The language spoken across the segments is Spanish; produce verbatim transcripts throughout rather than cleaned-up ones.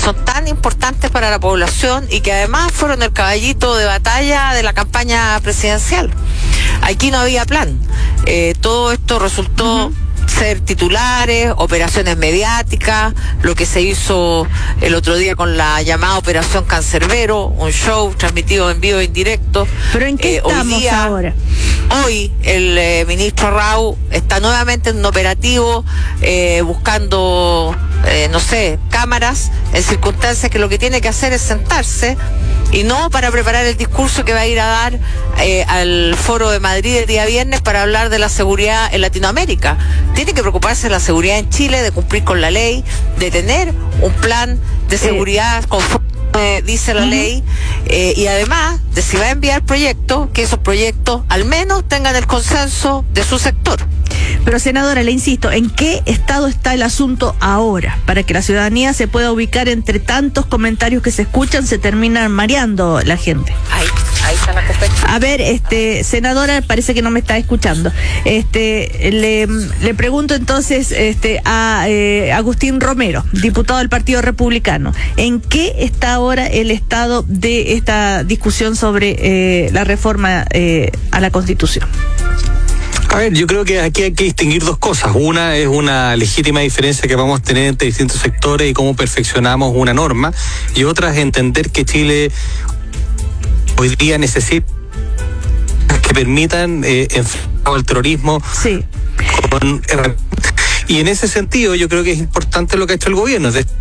son tan importantes para la población y que además fueron el caballito de batalla de la campaña presidencial. Aquí no había plan. Eh, todo esto resultó uh-huh. ser titulares, operaciones mediáticas, lo que se hizo el otro día con la llamada Operación Cancerbero, un show transmitido en vivo e indirecto. ¿Pero en qué eh, estamos hoy día, ahora? Hoy el eh, ministro Rau está nuevamente en un operativo eh, buscando, eh, no sé, cámaras en circunstancias que lo que tiene que hacer es sentarse y no para preparar el discurso que va a ir a dar eh, al Foro de Madrid el día viernes para hablar de la seguridad en Latinoamérica. Tiene que preocuparse de la seguridad en Chile, de cumplir con la ley, de tener un plan de seguridad conforme eh, dice la uh-huh. ley, eh, y además de si va a enviar proyectos, que esos proyectos al menos tengan el consenso de su sector. Pero senadora, le insisto, ¿en qué estado está el asunto ahora? Para que la ciudadanía se pueda ubicar entre tantos comentarios que se escuchan, se terminan mareando la gente. Ahí, ahí está la competencia. A ver, este, senadora, parece que no me está escuchando. Este, le, le pregunto entonces este, a eh, Agustín Romero, diputado del Partido Republicano, ¿en qué está ahora el estado de esta discusión sobre eh, la reforma eh, a la Constitución? A ver, yo creo que aquí hay que distinguir dos cosas. Una es una legítima diferencia que vamos a tener entre distintos sectores y cómo perfeccionamos una norma, y otra es entender que Chile hoy día necesita que permitan eh, enfrentar el terrorismo sí. con herramientas. Y en ese sentido yo creo que es importante lo que ha hecho el gobierno, de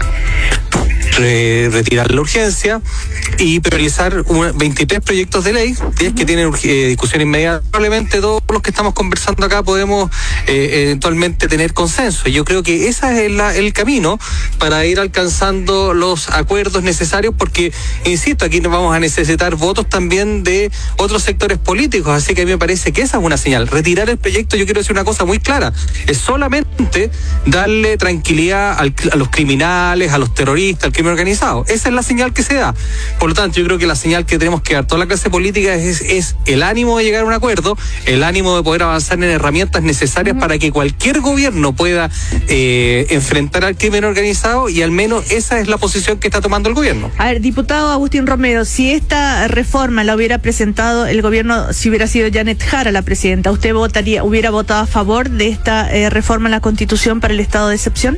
Re, retirar la urgencia y priorizar un, veintitrés proyectos de ley, diez uh-huh. que tienen eh, discusión inmediata. Probablemente todos los que estamos conversando acá podemos eh, eventualmente tener consenso. Yo creo que ese es la, el camino para ir alcanzando los acuerdos necesarios, porque, insisto, aquí nos vamos a necesitar votos también de otros sectores políticos, así que a mí me parece que esa es una señal. Retirar el proyecto, yo quiero decir una cosa muy clara, es solamente darle tranquilidad al, a los criminales, a los terroristas, al crimen organizado. Esa es la señal que se da. Por lo tanto, yo creo que la señal que tenemos que dar toda la clase política es, es el ánimo de llegar a un acuerdo, el ánimo de poder avanzar en herramientas necesarias uh-huh. para que cualquier gobierno pueda eh, enfrentar al crimen organizado, y al menos esa es la posición que está tomando el gobierno. A ver, diputado Agustín Romero, si esta reforma la hubiera presentado el gobierno, si hubiera sido Janet Jara la presidenta, ¿usted votaría, hubiera votado a favor de esta eh, reforma en la Constitución para el estado de excepción?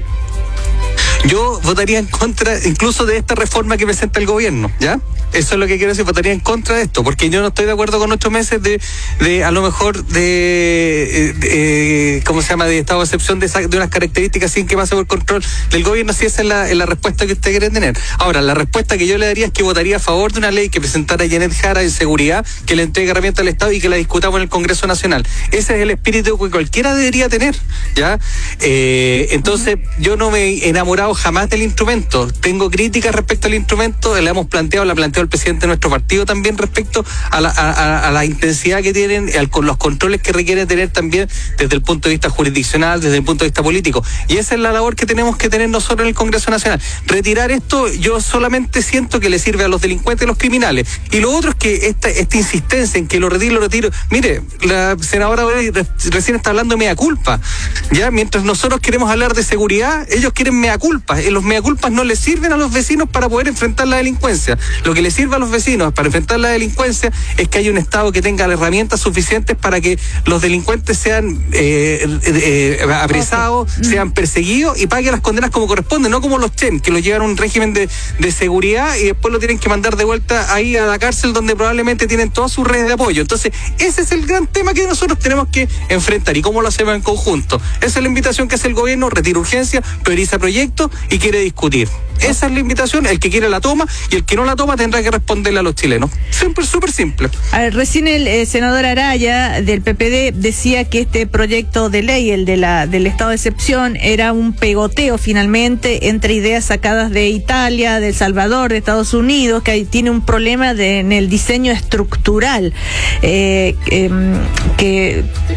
Yo votaría en contra incluso de esta reforma que presenta el gobierno, ¿ya? Eso es lo que quiero decir, votaría en contra de esto, porque yo no estoy de acuerdo con ocho meses de, de a lo mejor, de, de, de ¿cómo se llama?, de estado de excepción de, esa, de unas características sin que pase por control del gobierno, si esa es la, es la respuesta que usted quiere tener. Ahora, la respuesta que yo le daría es que votaría a favor de una ley que presentara Janet Jara en seguridad, que le entregue herramientas al Estado y que la discutamos en el Congreso Nacional. Ese es el espíritu que cualquiera debería tener, ¿ya? Eh, entonces, yo no me he enamorado jamás del instrumento. Tengo críticas respecto al instrumento, la hemos planteado, la planteó el presidente de nuestro partido también respecto a la, a, a la intensidad que tienen, al, con los controles que requiere tener también desde el punto de vista jurisdiccional, desde el punto de vista político. Y esa es la labor que tenemos que tener nosotros en el Congreso Nacional. Retirar esto, yo solamente siento que le sirve a los delincuentes y a los criminales. Y lo otro es que esta, esta insistencia en que lo retiro, lo retiro. Mire, la senadora recién está hablando de mea culpa. Ya, mientras nosotros queremos hablar de seguridad, ellos quieren mea culpa. Los mea culpas no les sirven a los vecinos para poder enfrentar la delincuencia. Lo que les sirve a los vecinos para enfrentar la delincuencia es que haya un Estado que tenga las herramientas suficientes para que los delincuentes sean eh, eh, eh, apresados, okay. sean perseguidos y paguen las condenas como corresponde, no como los Chen, que los llevan a un régimen de, de seguridad y después lo tienen que mandar de vuelta ahí a la cárcel, donde probablemente tienen todas sus redes de apoyo. Entonces, ese es el gran tema que nosotros tenemos que enfrentar. ¿Y cómo lo hacemos en conjunto? Esa es la invitación que hace el gobierno: retira urgencia, prioriza proyectos y quiere discutir. Esa es la invitación. El que quiere la toma y el que no la toma tendrá que responderle a los chilenos. Siempre súper simple. A ver, recién el eh, senador Araya del P P D decía que este proyecto de ley, el de la del estado de excepción, era un pegoteo finalmente entre ideas sacadas de Italia, de El Salvador, de Estados Unidos, que tiene un problema de, en el diseño estructural, eh, eh, que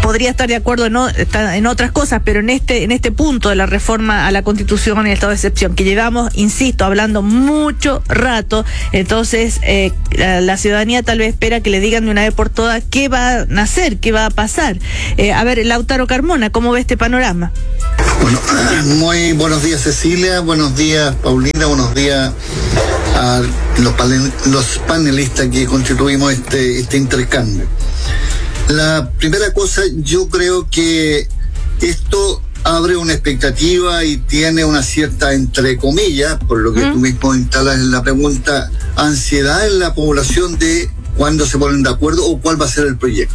podría estar de acuerdo en, o, en otras cosas, pero en este, en este punto de la reforma a la Constitución en el estado de excepción, que llevamos, insisto, hablando mucho rato, entonces eh, la, la ciudadanía tal vez espera que le digan de una vez por todas qué va a hacer, qué va a pasar. Eh, a ver, Lautaro Carmona, ¿cómo ve este panorama? Bueno, muy buenos días, Cecilia, buenos días, Paulina, buenos días a los, panel, los panelistas que constituimos este, este intercambio. La primera cosa, yo creo que esto abre una expectativa y tiene una cierta, entre comillas, por lo que ¿Mm? tú mismo instalas en la pregunta, ansiedad en la población de cuándo se ponen de acuerdo o cuál va a ser el proyecto.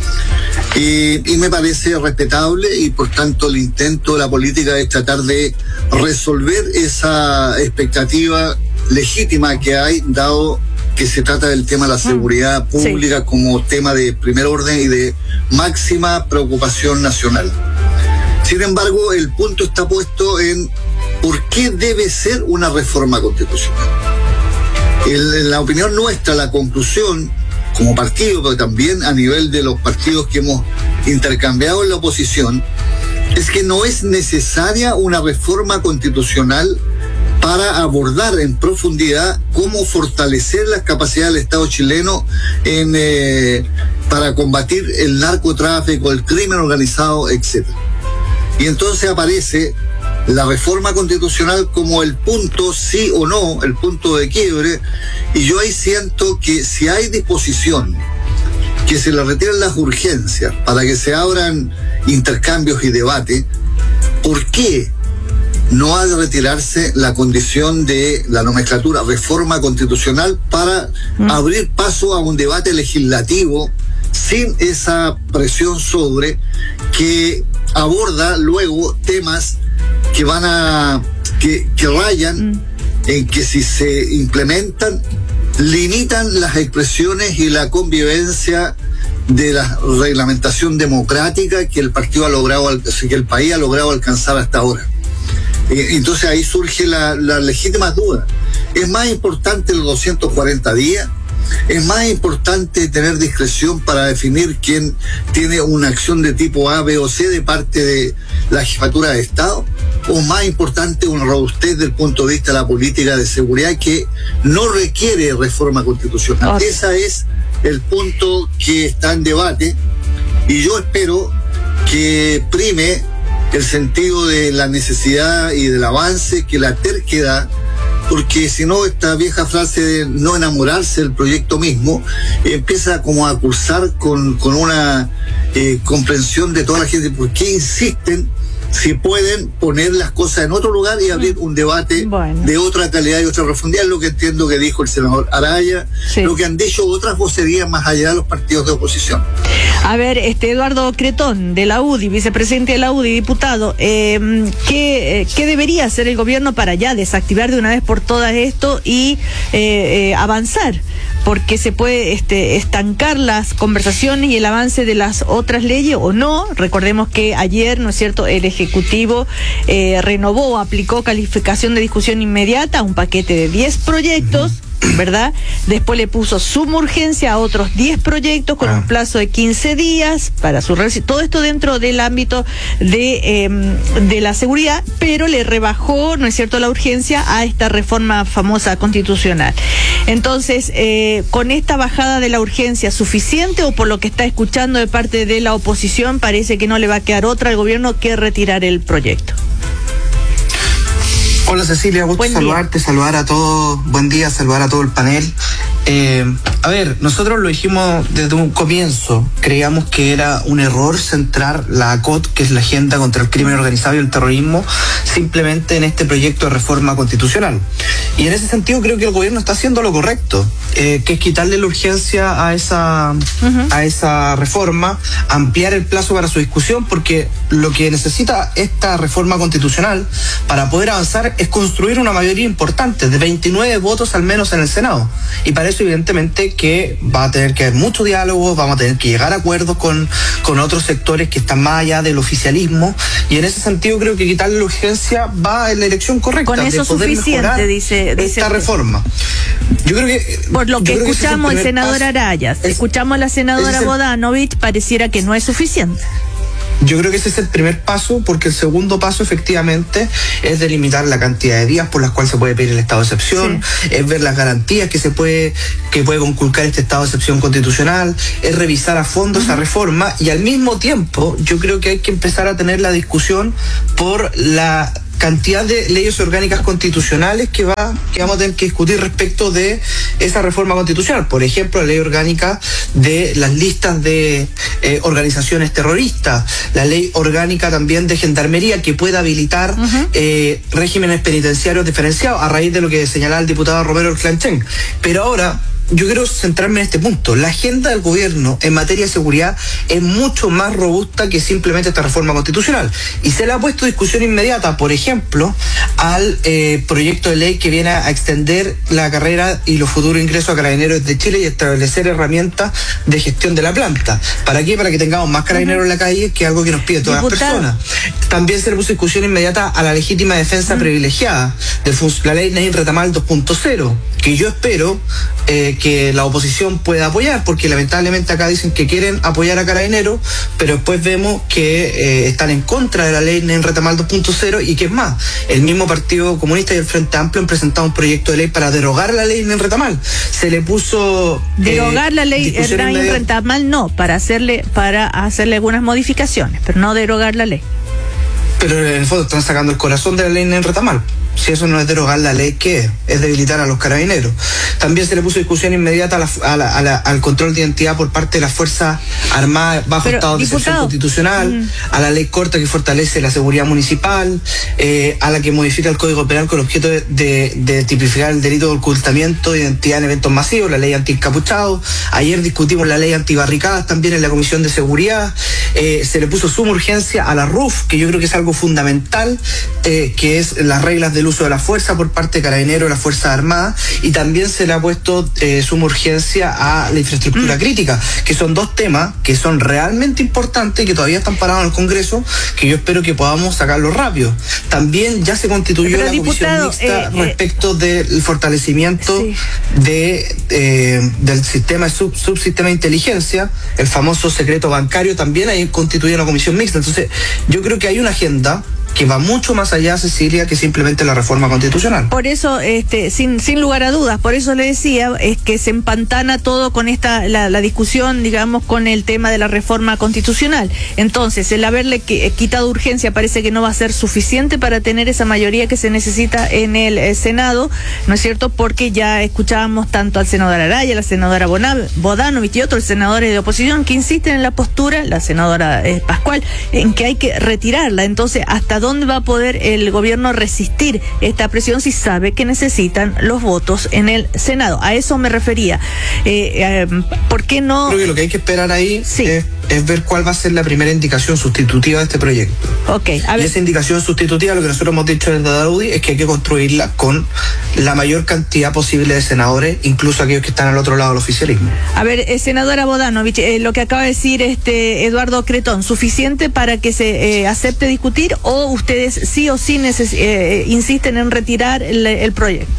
Y, y me parece respetable y por tanto el intento de la política es tratar de resolver esa expectativa legítima que hay, dado que se trata del tema de la seguridad pública, sí, como tema de primer orden y de máxima preocupación nacional. Sin embargo, el punto está puesto en por qué debe ser una reforma constitucional. En, en la opinión nuestra, la conclusión como partido, pero también a nivel de los partidos que hemos intercambiado en la oposición, es que no es necesaria una reforma constitucional para abordar en profundidad cómo fortalecer las capacidades del Estado chileno en, eh, para combatir el narcotráfico, el crimen organizado, etcétera. Y entonces aparece la reforma constitucional como el punto sí o no, el punto de quiebre, y yo ahí siento que si hay disposición que se le retiren las urgencias para que se abran intercambios y debate, ¿por qué no ha de retirarse la condición de la nomenclatura reforma constitucional para mm. abrir paso a un debate legislativo sin esa presión sobre que aborda luego temas que van a que, que rayan mm. en que si se implementan limitan las expresiones y la convivencia de la reglamentación democrática que el partido ha logrado, que el país ha logrado alcanzar hasta ahora. Entonces ahí surge la, la legítima duda. ¿Es más importante los doscientos cuarenta días? ¿Es más importante tener discreción para definir quién tiene una acción de tipo A, B o C de parte de la jefatura de Estado? ¿O más importante una robustez desde el punto de vista de la política de seguridad que no requiere reforma constitucional? Okay. Ese es el punto que está en debate y yo espero que prime el sentido de la necesidad y del avance que la terquedad, porque si no esta vieja frase de no enamorarse del proyecto mismo empieza como a cursar con, con una eh, comprensión de toda la gente. ¿Por qué insisten si pueden poner las cosas en otro lugar y abrir un debate bueno. de otra calidad y otra profundidad? Es lo que entiendo que dijo el senador Araya, sí. lo que han dicho otras vocerías más allá de los partidos de oposición. A ver, este Eduardo Cretón, de la U D I, vicepresidente de la U D I, diputado, eh, ¿qué, ¿qué debería hacer el gobierno para ya desactivar de una vez por todas esto y eh, eh, avanzar? Porque se puede este, estancar las conversaciones y el avance de las otras leyes o no. Recordemos que ayer, ¿no es cierto?, el Ejecutivo eh, renovó, aplicó calificación de discusión inmediata a un paquete de diez proyectos, ¿verdad? Después le puso suma urgencia a otros diez proyectos con ah. un plazo de quince días para su revisión. Todo esto dentro del ámbito de, eh, de la seguridad, pero le rebajó, ¿no es cierto?, la urgencia a esta reforma famosa constitucional. Entonces, eh, con esta bajada de la urgencia, ¿suficiente o por lo que está escuchando de parte de la oposición parece que no le va a quedar otra al gobierno que retirar el proyecto? Hola Cecilia, gusto saludarte, saludar a todos, buen día, saludar a todo el panel. Eh, a ver, nosotros lo dijimos desde un comienzo, creíamos que era un error centrar la A C O T, que es la Agenda contra el Crimen Organizado y el Terrorismo, simplemente en este proyecto de reforma constitucional. Y en ese sentido creo que el gobierno está haciendo lo correcto, eh, que es quitarle la urgencia a esa, uh-huh. a esa reforma, ampliar el plazo para su discusión, porque lo que necesita esta reforma constitucional para poder avanzar es construir una mayoría importante, de veintinueve votos al menos en el Senado. Y para eso evidentemente que va a tener que haber mucho diálogo, vamos a tener que llegar a acuerdos con, con otros sectores que están más allá del oficialismo, y en ese sentido creo que quitarle la urgencia va en la dirección correcta. Con eso de poder suficiente, mejorar. dice de, de esta ese, reforma. Yo creo que por lo que escuchamos el, el senador paso, Arayas, es, escuchamos a la senadora el, Bodanovich, pareciera que no es suficiente. Yo creo que ese es el primer paso, porque el segundo paso efectivamente es delimitar la cantidad de días por las cuales se puede pedir el estado de excepción, sí. es ver las garantías que se puede que puede conculcar este estado de excepción constitucional, es revisar a fondo uh-huh. esa reforma, y al mismo tiempo yo creo que hay que empezar a tener la discusión por la cantidad de leyes orgánicas constitucionales que va que vamos a tener que discutir respecto de esa reforma constitucional. Por ejemplo, la ley orgánica de las listas de eh, organizaciones terroristas, la ley orgánica también de gendarmería que pueda habilitar uh-huh. eh, regímenes penitenciarios diferenciados, a raíz de lo que señalaba el diputado Romero Clanchen. Pero ahora yo quiero centrarme en este punto. La agenda del gobierno en materia de seguridad es mucho más robusta que simplemente esta reforma constitucional. Y se le ha puesto discusión inmediata, por ejemplo, al eh, proyecto de ley que viene a extender la carrera y los futuros ingresos a Carabineros de Chile y establecer herramientas de gestión de la planta. ¿Para qué? Para que tengamos más carabineros uh-huh. en la calle, que es algo que nos pide todas Diputado. las personas. También se le puso discusión inmediata a la legítima defensa uh-huh. privilegiada, de la ley Nain Retamal dos punto cero, que yo espero eh, que la oposición pueda apoyar, porque lamentablemente acá dicen que quieren apoyar a Carabineros, pero después vemos que eh, están en contra de la ley Nain Retamal dos punto cero, y que es más, el mismo Partido Comunista y el Frente Amplio han presentado un proyecto de ley para derogar la ley Nain Retamal. Se le puso derogar eh, la ley Nain Retamal, no, para hacerle para hacerle algunas modificaciones, pero no derogar la ley. Pero en el fondo están sacando el corazón de la ley Nain Retamal. Si eso no es derogar la ley, ¿qué es? Es debilitar a los carabineros. También se le puso discusión inmediata a la, a la, a la, al control de identidad por parte de las Fuerzas Armadas bajo Pero, estado de excepción constitucional, mm. a la ley corta que fortalece la seguridad municipal, eh, a la que modifica el Código Penal con el objeto de, de, de tipificar el delito de ocultamiento de identidad en eventos masivos, la ley anti-encapuchados. Ayer discutimos la ley antibarricadas también en la Comisión de Seguridad. Eh, se le puso suma urgencia a la R U F, que yo creo que es algo fundamental, eh, que es las reglas del uso de la fuerza por parte de Carabineros y las Fuerzas Armadas, y también se le ha puesto eh, suma urgencia a la infraestructura mm. crítica, que son dos temas que son realmente importantes y que todavía están parados en el Congreso, que yo espero que podamos sacarlos rápido. También ya se constituyó Pero, la diputado, comisión mixta eh, respecto eh, del fortalecimiento sí. de eh, del sistema sub, subsistema de inteligencia, el famoso secreto bancario, también ahí constituye una comisión mixta. Entonces yo creo que hay una agenda que va mucho más allá, Cecilia, que simplemente la reforma constitucional. Por eso, este, sin, sin lugar a dudas, por eso le decía, es que se empantana todo con esta, la, la discusión, digamos, con el tema de la reforma constitucional. Entonces, el haberle quitado urgencia parece que no va a ser suficiente para tener esa mayoría que se necesita en el, el Senado, ¿no es cierto? Porque ya escuchábamos tanto al senador Araya, a la senadora Bodanovich y otros senadores de oposición que insisten en la postura, la senadora eh, Pascual, en que hay que retirarla. Entonces, ¿hasta dónde va a poder el gobierno resistir esta presión si sabe que necesitan los votos en el Senado? A eso me refería. Eh, eh, ¿Por qué no? Creo que lo que hay que esperar ahí sí. es, es ver cuál va a ser la primera indicación sustitutiva de este proyecto. Okay, a ver. Y esa indicación sustitutiva, lo que nosotros hemos dicho desde Daudi, es que hay que construirla con la mayor cantidad posible de senadores, incluso aquellos que están al otro lado del oficialismo. A ver, eh, senadora Bodanovich, eh, lo que acaba de decir este Eduardo Cretón, ¿suficiente para que se eh, acepte discutir, o ustedes sí o sí neces- eh, insisten en retirar el, el proyecto?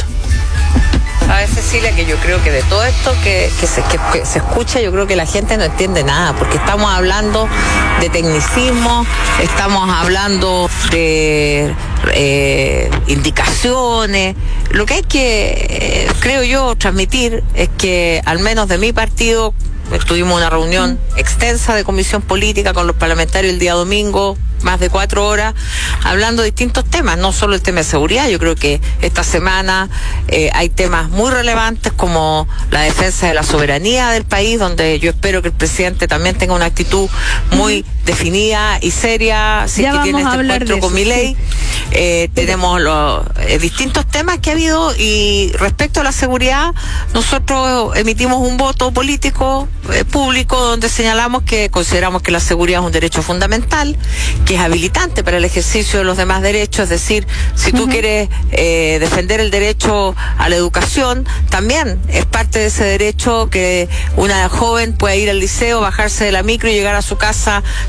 A ver, Cecilia, que yo creo que de todo esto que, que, se, que, que se escucha, yo creo que la gente no entiende nada, porque estamos hablando de tecnicismo, estamos hablando de eh, indicaciones. Lo que hay que, eh, creo yo, transmitir es que, al menos de mi partido, tuvimos una reunión extensa de comisión política con los parlamentarios el día domingo, más de cuatro horas, hablando de distintos temas, no solo el tema de seguridad. Yo creo que esta semana eh, hay temas muy relevantes como la defensa de la soberanía del país, donde yo espero que el presidente también tenga una actitud muy definida y seria, si es que tiene este encuentro con Milei. Sí. Eh, tenemos los eh, distintos temas que ha habido, y respecto a la seguridad, nosotros emitimos un voto político eh, público donde señalamos que consideramos que la seguridad es un derecho fundamental, que es habilitante para el ejercicio de los demás derechos. Es decir, si tú uh-huh. quieres eh, defender el derecho a la educación, también es parte de ese derecho que una joven pueda ir al liceo, bajarse de la micro y llegar a su casa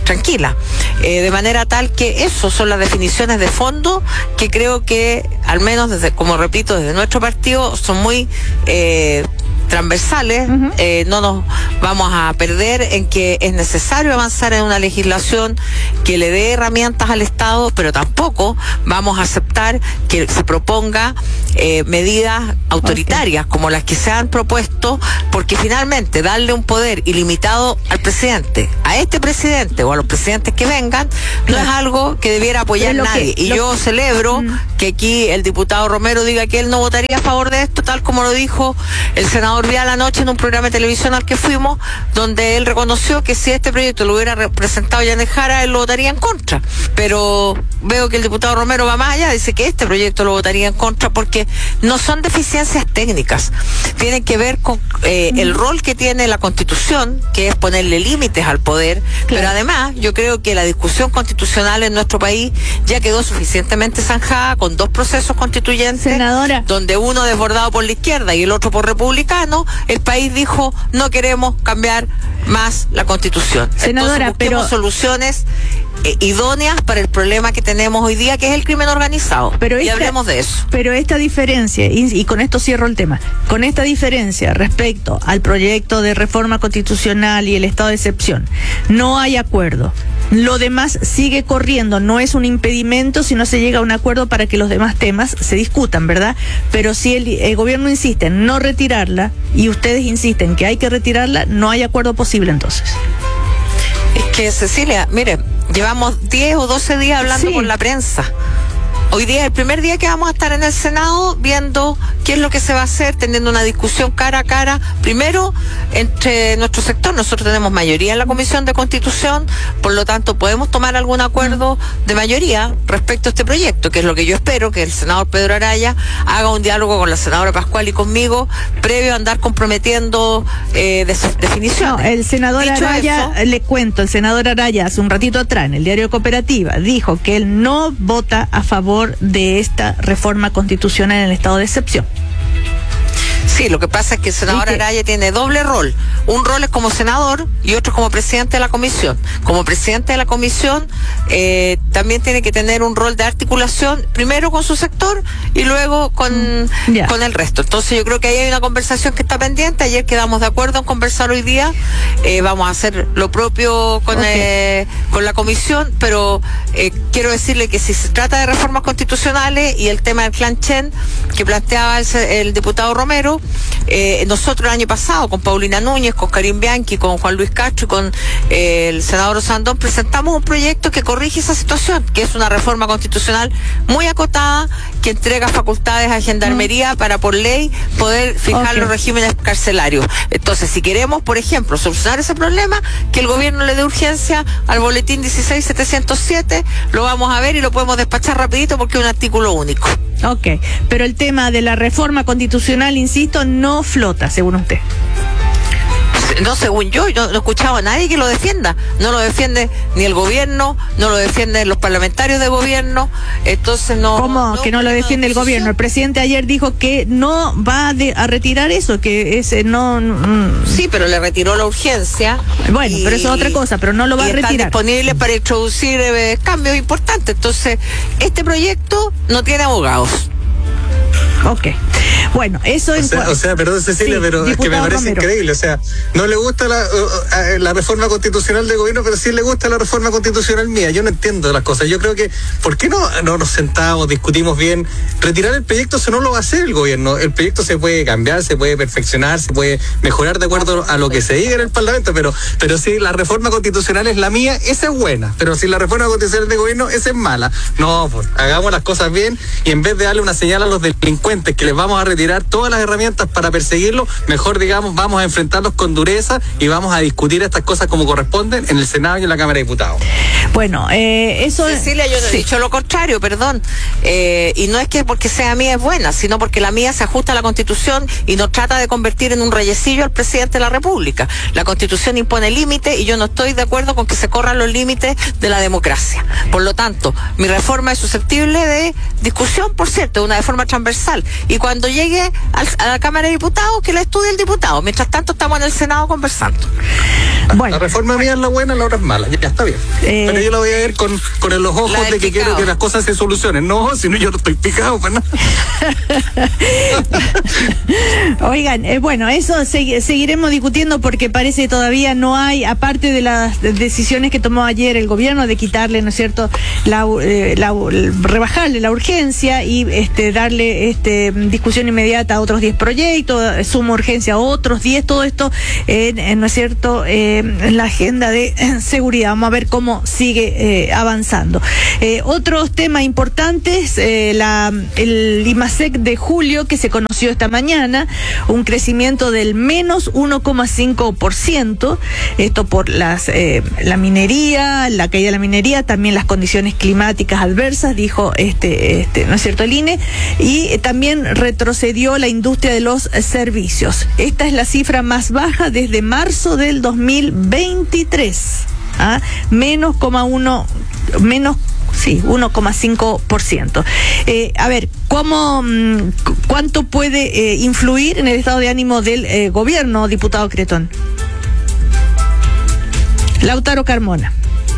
tranquila. Eh, de manera tal que eso son las definiciones de fondo que creo que, al menos desde, como repito, desde nuestro partido, son muy eh, transversales. Uh-huh. eh, no nos vamos a perder en que es necesario avanzar en una legislación que le dé herramientas al Estado, pero tampoco vamos a aceptar que se proponga eh, medidas autoritarias okay. como las que se han propuesto, porque finalmente darle un poder ilimitado al presidente, a este presidente o a los presidentes que vengan, claro. no es algo que debiera apoyar nadie. Que, y yo que... celebro mm. que aquí el diputado Romero diga que él no votaría a favor de esto, tal como lo dijo el senador Vial anoche en un programa de televisión al que fuimos, donde él reconoció que si este proyecto lo hubiera representado Yanes Jara, él lo votaría en contra. Pero veo que el diputado Romero va más allá, dice que este proyecto lo votaría en contra porque no son deficiencias técnicas, tienen que ver con eh, el rol que tiene la Constitución, que es ponerle límites al poder, claro. pero además yo creo que la discusión constitucional en nuestro país ya quedó suficientemente zanjada con dos procesos constituyentes, senadora, donde uno desbordado por la izquierda y el otro por republicano. El país dijo, no queremos cambiar más la Constitución. Senadora, Entonces, busquemos pero... soluciones eh, idóneas para el problema que tenemos hoy día, que es el crimen organizado. Pero y esta, hablemos de eso. Pero esta diferencia, y, y con esto cierro el tema, con esta diferencia respecto al proyecto de reforma constitucional y el estado de excepción, no hay acuerdo. Lo demás sigue corriendo, no es un impedimento si no se llega a un acuerdo para que los demás temas se discutan, ¿verdad? Pero si el, el gobierno insiste en no retirarla y ustedes insisten que hay que retirarla, no hay acuerdo posible entonces. Es que, Cecilia, mire, llevamos diez o doce días hablando sí. con la prensa. Hoy día es el primer día que vamos a estar en el Senado viendo qué es lo que se va a hacer, teniendo una discusión cara a cara, primero entre nuestro sector. Nosotros tenemos mayoría en la Comisión de Constitución, por lo tanto podemos tomar algún acuerdo de mayoría respecto a este proyecto, que es lo que yo espero, que el senador Pedro Araya haga un diálogo con la senadora Pascual y conmigo, previo a andar comprometiendo eh, definiciones. No, el senador Dicho Araya, eso, le cuento, el senador Araya hace un ratito atrás en el diario Cooperativa dijo que él no vota a favor de esta reforma constitucional en el estado de excepción. Sí, lo que pasa es que el senador Araya tiene doble rol. Un rol es como senador y otro como presidente de la comisión. Como presidente de la comisión eh, también tiene que tener un rol de articulación, primero con su sector y luego con, yeah. con el resto. Entonces yo creo que ahí hay una conversación que está pendiente. Ayer quedamos de acuerdo en conversar hoy día. Eh, vamos a hacer lo propio con, okay. eh, con la comisión, pero eh, quiero decirle que si se trata de reformas constitucionales y el tema del clan Chen que planteaba el, el diputado Romero, Eh, nosotros el año pasado con Paulina Núñez, con Karim Bianchi, con Juan Luis Castro y con eh, el senador Osandón presentamos un proyecto que corrige esa situación, que es una reforma constitucional muy acotada, que entrega facultades a Gendarmería mm. para por ley poder fijar okay. los regímenes carcelarios. Entonces, si queremos, por ejemplo, solucionar ese problema, que el gobierno le dé urgencia al boletín dieciséis mil setecientos siete, lo vamos a ver y lo podemos despachar rapidito porque es un artículo único. Ok, pero el tema de la reforma constitucional, insisto, no flota, según usted. No, según yo, yo no he escuchado a nadie que lo defienda. No lo defiende ni el gobierno, no lo defienden los parlamentarios de gobierno. Entonces no. ¿Cómo no, que no lo defiende el gobierno? El presidente ayer dijo que no va de, a retirar eso, que ese no. Mm. Sí, pero le retiró la urgencia. Bueno, y, pero eso es otra cosa, pero no lo va a retirar. Están disponibles para introducir eh, cambios importantes. Entonces, este proyecto no tiene abogados. Ok. Bueno, eso es. O sea, o sea, perdón, Cecilia, sí, pero es que me parece Romero. increíble. O sea, no le gusta la, uh, la reforma constitucional del gobierno, pero sí le gusta la reforma constitucional mía. Yo no entiendo las cosas. Yo creo que, ¿por qué no, no nos sentamos, discutimos bien? Retirar el proyecto, eso no lo va a hacer el gobierno. El proyecto se puede cambiar, se puede perfeccionar, se puede mejorar de acuerdo a lo que se diga en el Parlamento, pero, pero si la reforma constitucional es la mía, esa es buena. Pero si la reforma constitucional del gobierno, esa es mala. No, pues, hagamos las cosas bien y en vez de darle una señal a los delincuentes que les vamos a retirar todas las herramientas para perseguirlo, mejor digamos, vamos a enfrentarlos con dureza y vamos a discutir estas cosas como corresponden en el Senado y en la Cámara de Diputados. Bueno, eh, eso... Cecilia, yo no he sí. dicho lo contrario, perdón. Eh, y no es que porque sea mía es buena, sino porque la mía se ajusta a la Constitución y no trata de convertir en un reyecillo al presidente de la República. La Constitución impone límites y yo no estoy de acuerdo con que se corran los límites de la democracia. Por lo tanto, mi reforma es susceptible de discusión, por cierto, una reforma transversal. Y cuando llegue llegue al, a la Cámara de Diputados, que la estudie el diputado. Mientras tanto estamos en el Senado conversando. Bueno. La reforma mía es la buena, la otra es mala, ya está bien. Eh, Pero yo la voy a ver con, con los ojos de que quiero que las cosas se solucionen. No, si no yo no estoy picado para nada. Oigan, eh, bueno, eso se, seguiremos discutiendo porque parece que todavía no hay, aparte de las decisiones que tomó ayer el gobierno de quitarle, ¿no es cierto?, la, eh, la, rebajarle la urgencia y este darle este discusión inmediata a otros diez proyectos, suma urgencia a otros diez, todo esto, eh, ¿no es cierto?, eh, en la agenda de eh, seguridad. Vamos a ver cómo sigue eh, avanzando. Eh, otros temas importantes, eh, la, el IMASEC de julio que se conoció esta mañana, un crecimiento del menos uno coma cinco por ciento, esto por las eh, la minería, la caída de la minería, también las condiciones climáticas adversas, dijo este, este ¿no es cierto?, el I N E, y eh, también retrocedió la industria de los servicios. Esta es la cifra más baja desde marzo del dos mil veintitrés, ¿ah? menos coma uno, menos sí, uno coma cinco por ciento. Eh, a ver, ¿cómo, cuánto puede eh, influir en el estado de ánimo del eh, gobierno, diputado Cretón? Lautaro Carmona.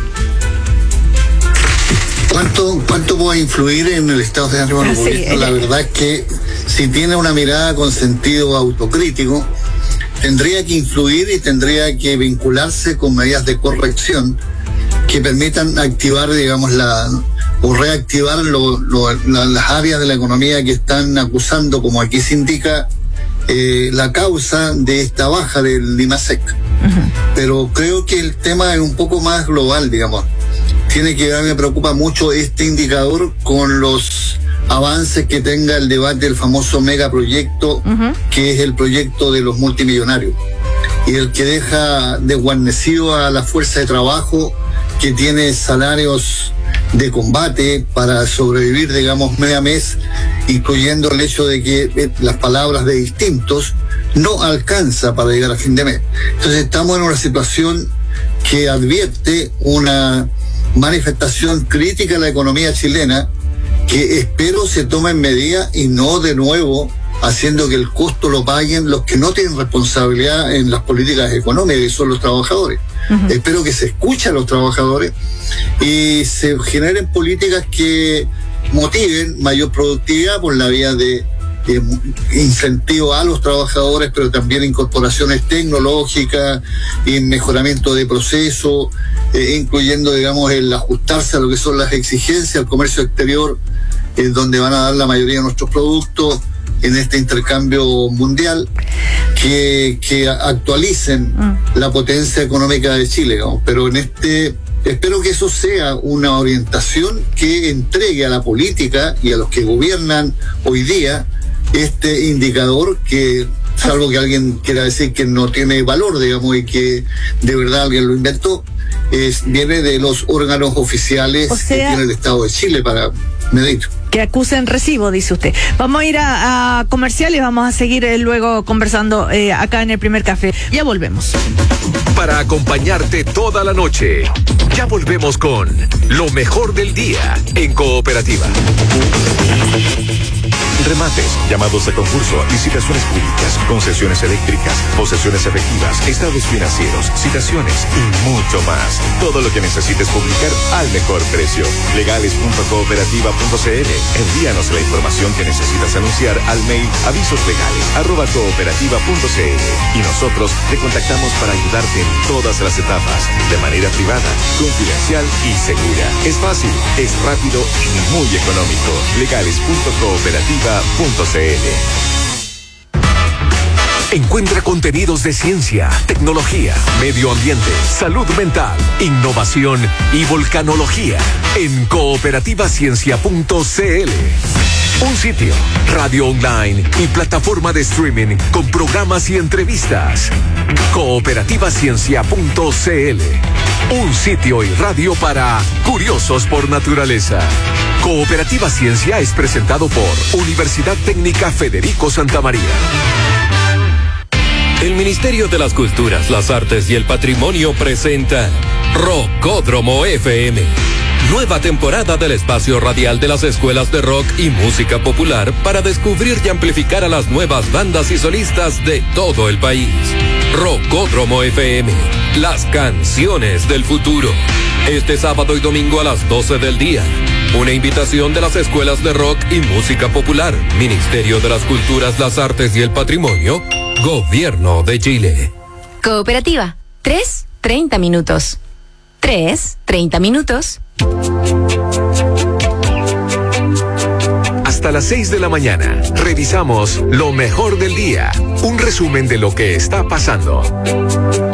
¿Cuánto, ¿Cuánto puede influir en el estado de ánimo del gobierno? La verdad es que si tiene una mirada con sentido autocrítico, tendría que influir y tendría que vincularse con medidas de corrección que permitan activar, digamos, la o reactivar lo, lo, la, las áreas de la economía que están acusando, como aquí se indica, eh, la causa de esta baja del IMASEC. Uh-huh. Pero creo que el tema es un poco más global, digamos. Tiene que ver, me preocupa mucho este indicador con los avances que tenga el debate del famoso megaproyecto, uh-huh, que es el proyecto de los multimillonarios, y el que deja desguarnecido a la fuerza de trabajo que tiene salarios de combate para sobrevivir, digamos, mes a mes, incluyendo el hecho de que eh, las palabras de distintos no alcanza para llegar a fin de mes. Entonces estamos en una situación que advierte una manifestación crítica a la economía chilena, que espero se tomen medidas y no de nuevo haciendo que el costo lo paguen los que no tienen responsabilidad en las políticas económicas, que son los trabajadores. Uh-huh. Espero que se escuchen a los trabajadores y se generen políticas que motiven mayor productividad por la vía de, de incentivo a los trabajadores, pero también incorporaciones tecnológicas y mejoramiento de procesos, eh, incluyendo, digamos, el ajustarse a lo que son las exigencias al comercio exterior, eh, donde van a dar la mayoría de nuestros productos en este intercambio mundial, que, que actualicen mm. la potencia económica de Chile, digamos. Pero en este, espero que eso sea una orientación que entregue a la política y a los que gobiernan hoy día este indicador que, salvo que alguien quiera decir que no tiene valor, digamos, y que de verdad alguien lo inventó, es, viene de los órganos oficiales, o sea, que tiene el Estado de Chile para medir. Que acusen recibo, dice usted. Vamos a ir a, a comerciales, vamos a seguir eh, luego conversando eh, acá en el primer café. Ya volvemos. Para acompañarte toda la noche, ya volvemos con lo mejor del día en Cooperativa. Remates, llamados de concurso, licitaciones públicas, concesiones eléctricas, posesiones efectivas, estados financieros, citaciones y mucho más. Todo lo que necesites publicar al mejor precio. legales punto cooperativa punto c l. Envíanos la información que necesitas anunciar al mail avisoslegales arroba cooperativa punto c l y nosotros te contactamos para ayudarte en todas las etapas, de manera privada, confidencial y segura. Es fácil, es rápido y muy económico. legales punto cooperativa punto c l. Encuentra contenidos de ciencia, tecnología, medio ambiente, salud mental, innovación y volcanología en cooperativa ciencia punto c l. Un sitio, radio online y plataforma de streaming con programas y entrevistas. cooperativa ciencia punto c l. Un sitio y radio para curiosos por naturaleza. Cooperativa Ciencia es presentado por Universidad Técnica Federico Santa María. El Ministerio de las Culturas, las Artes y el Patrimonio presenta Rocódromo F M. Nueva temporada del espacio radial de las escuelas de rock y música popular para descubrir y amplificar a las nuevas bandas y solistas de todo el país. Rockódromo F M, las canciones del futuro. Este sábado y domingo a las doce del día. Una invitación de las escuelas de rock y música popular, Ministerio de las Culturas, las Artes y el Patrimonio, Gobierno de Chile. Cooperativa, tres, treinta minutos. tres, treinta minutos. Hasta las seis de la mañana, revisamos lo mejor del día, un resumen de lo que está pasando.